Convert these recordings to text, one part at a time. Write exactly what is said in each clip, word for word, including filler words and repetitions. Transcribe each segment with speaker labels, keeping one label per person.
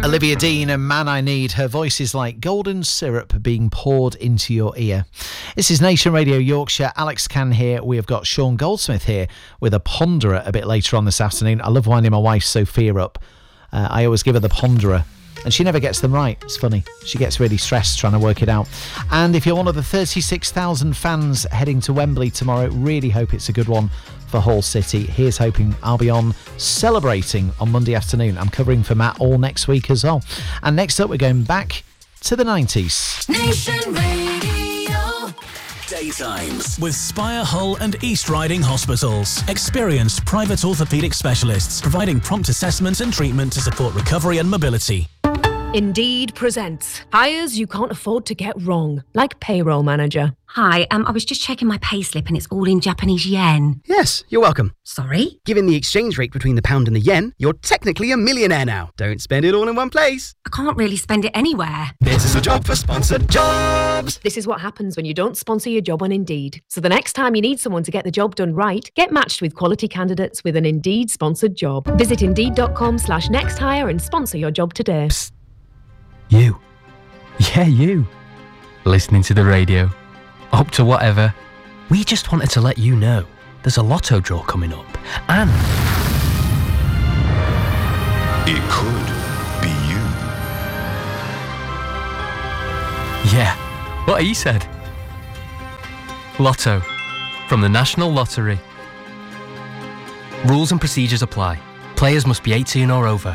Speaker 1: Olivia Dean and Man I Need. Her voice is like golden syrup being poured into your ear. This is Nation Radio Yorkshire. Alex Can here. We have got Sean Goldsmith here with a ponderer a bit later on this afternoon. I love winding my wife Sophia up. Uh, I always give her the ponderer, and she never gets them right. It's funny. She gets really stressed trying to work it out. And if you're one of the thirty-six thousand fans heading to Wembley tomorrow, really hope it's a good one for Hull City. Here's hoping. I'll be on celebrating on Monday afternoon. I'm covering for Matt all next week as well. And next up, we're going back to the nineties.
Speaker 2: Nation Radio.
Speaker 3: Daytimes with Spire Hull and East Riding Hospitals. Experienced private orthopaedic specialists providing prompt assessment and treatment to support recovery and mobility.
Speaker 4: Indeed presents hires you can't afford to get wrong, like payroll manager.
Speaker 5: Hi, um, I was just checking my payslip and it's all in Japanese yen.
Speaker 6: Yes, you're welcome.
Speaker 5: Sorry?
Speaker 6: Given the exchange rate between the pound and the yen, you're technically a millionaire now. Don't spend it all in one place.
Speaker 5: I can't really spend it anywhere.
Speaker 6: This is a job for sponsored jobs.
Speaker 4: This is what happens when you don't sponsor your job on Indeed. So the next time you need someone to get the job done right, get matched with quality candidates with an Indeed sponsored job. Visit Indeed.com slash next hire and sponsor your job today.
Speaker 7: Psst. You. Yeah, you. Listening to the radio. Up to whatever. We just wanted to let you know there's a lotto draw coming up. And
Speaker 8: it could be you.
Speaker 7: Yeah, what he said. Lotto. From the National Lottery. Rules and procedures apply. Players must be eighteen or over.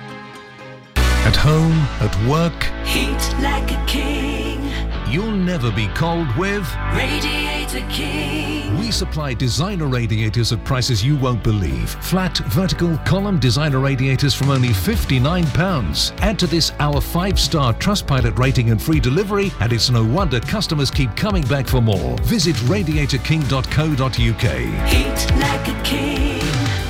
Speaker 8: At home, at work,
Speaker 2: Heat like a king.
Speaker 8: you'll never be cold with
Speaker 2: Radiator King.
Speaker 8: We supply designer radiators at prices you won't believe. Flat, vertical, column designer radiators from only fifty-nine pounds. Add to this our five-star Trustpilot rating and free delivery, and it's no wonder customers keep coming back for more. Visit radiator king dot co dot uk.
Speaker 2: Heat like a king.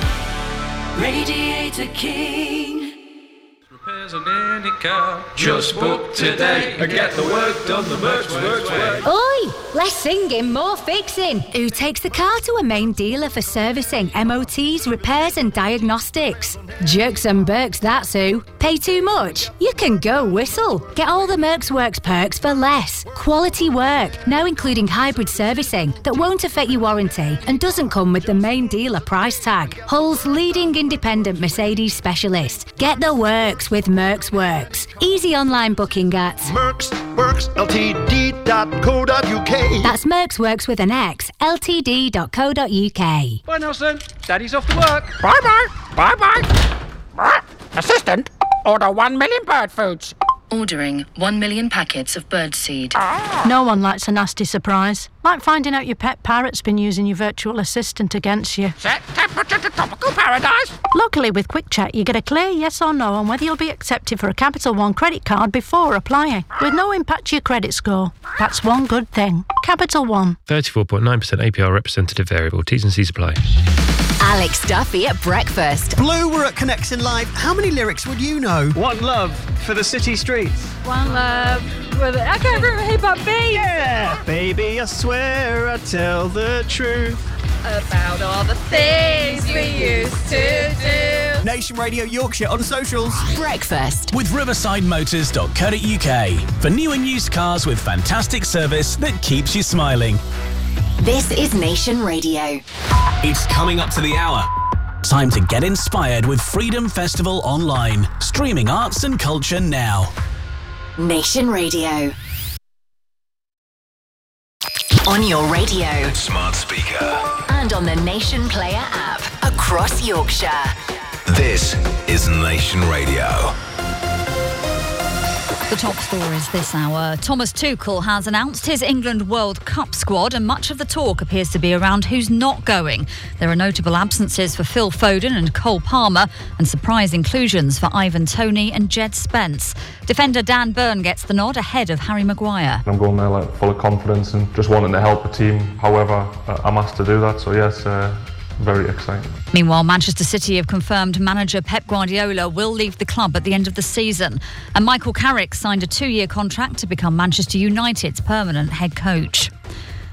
Speaker 2: Radiator King.
Speaker 9: Repairs on any car. Just book today and get the work done the Mercs Works way.
Speaker 10: Oi! Less singing, more fixing. Who takes the car to a main dealer for servicing, M O Ts, repairs and diagnostics? Jerks and Berks, that's who. Pay too much? You can go whistle. Get all the Mercs Works perks for less. Quality work, now including hybrid servicing that won't affect your warranty and doesn't come with the main dealer price tag. Hull's leading independent Mercedes specialist. Get the works with Mercs Works. Easy online booking at
Speaker 11: Mercs Works L T D dot co dot uk.
Speaker 10: That's Mercs Works with an X, L T D dot co dot uk.
Speaker 9: Bye, Nelson. Daddy's off to work.
Speaker 12: Bye-bye. Bye-bye. Assistant, order one million bird foods.
Speaker 13: Ordering one million packets of birdseed.
Speaker 14: No one likes a nasty surprise. Like finding out your pet parrot's been using your virtual assistant against you.
Speaker 12: Set temperature to tropical paradise.
Speaker 14: Luckily, with Quick Check, you get a clear yes or no on whether you'll be accepted for a Capital One credit card before applying, with no impact to your credit score. That's one good thing. Capital One.
Speaker 15: thirty-four point nine percent A P R representative variable. T's and C's apply.
Speaker 16: Alex Duffy at breakfast.
Speaker 17: Blue, we're at Connection Live. How many lyrics would you know?
Speaker 18: One love for the city streets.
Speaker 19: One love for the... I can't remember hip hop beat.
Speaker 18: Yeah, baby, I swear I tell the truth
Speaker 19: about all the things we used to do.
Speaker 17: Nation Radio Yorkshire on socials.
Speaker 16: Breakfast
Speaker 3: with riverside motors dot co dot uk for new and used cars with fantastic service that keeps you smiling.
Speaker 16: This is Nation Radio.
Speaker 3: It's coming up to the hour. Time to get inspired with Freedom Festival Online. Streaming arts and culture now.
Speaker 16: Nation Radio. On your radio.
Speaker 8: Smart speaker.
Speaker 16: And on the Nation Player app. Across Yorkshire.
Speaker 8: This is Nation Radio.
Speaker 20: The top stories this hour. Thomas Tuchel has announced his England World Cup squad, and much of the talk appears to be around who's not going. There are notable absences for Phil Foden and Cole Palmer, and surprise inclusions for Ivan Toney and Jed Spence. Defender Dan Burn gets the nod ahead of Harry Maguire.
Speaker 21: I'm going there like full of confidence and just wanting to help the team however uh, I'm asked to do that. So yes, uh, very exciting.
Speaker 20: Meanwhile, Manchester City have confirmed manager Pep Guardiola will leave the club at the end of the season. And Michael Carrick signed a two-year contract to become Manchester United's permanent head coach.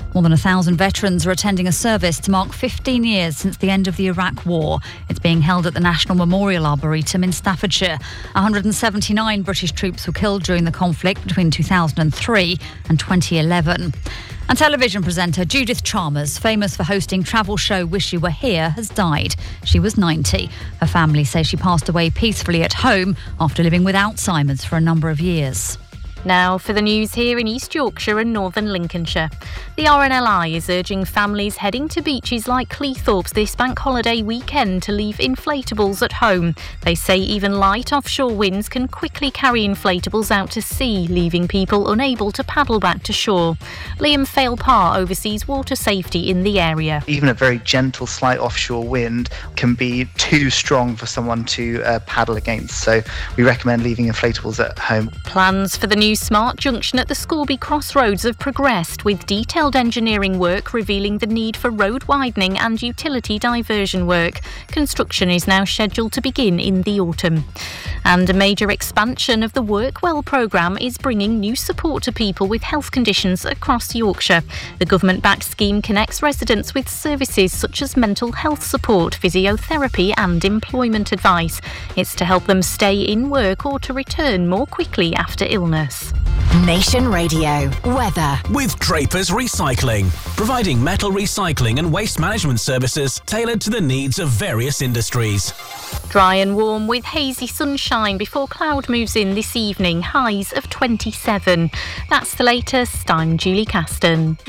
Speaker 20: More than a thousand veterans are attending a service to mark fifteen years since the end of the Iraq War. It's being held at the National Memorial Arboretum in Staffordshire. one hundred seventy-nine British troops were killed during the conflict between two thousand three and twenty eleven. And television presenter Judith Chalmers, famous for hosting travel show Wish You Were Here, has died. She was ninety. Her family say she passed away peacefully at home after living with Alzheimer's for a number of years.
Speaker 1: Now for the news here in East Yorkshire and Northern Lincolnshire. The R N L I is urging families heading to beaches like Cleethorpes this bank holiday weekend to leave inflatables at home. They say even light offshore winds can quickly carry inflatables out to sea, leaving people unable to paddle back to shore. Liam Fail-Parr oversees water safety in the area.
Speaker 22: Even a very gentle, slight offshore wind can be too strong for someone to uh, paddle against, so we recommend leaving inflatables at home.
Speaker 1: Plans for the new Smart Junction at the Scorby Crossroads have progressed, with detailed engineering work revealing the need for road widening and utility diversion work. Construction is now scheduled to begin in the autumn. And a major expansion of the Work Well programme is bringing new support to people with health conditions across Yorkshire. The government-backed scheme connects residents with services such as mental health support, physiotherapy and employment advice. It's to help them stay in work or to return more quickly after illness.
Speaker 16: Nation Radio weather
Speaker 3: with Drapers Recycling, providing metal recycling and waste management services tailored to the needs of various industries.
Speaker 1: Dry and warm with hazy sunshine before cloud moves in this evening, highs of twenty-seven. That's the latest. I'm Julie Caston.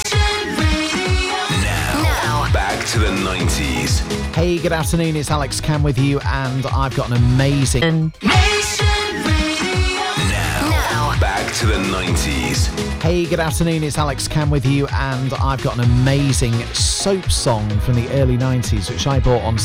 Speaker 23: Now, back to the nineties.
Speaker 24: Hey, good afternoon, it's Alex Cam with you, and I've got an amazing...
Speaker 23: Back to the nineties.
Speaker 24: Hey, good afternoon, it's Alex Cam with you, and I've got an amazing soap song from the early nineties, which I bought on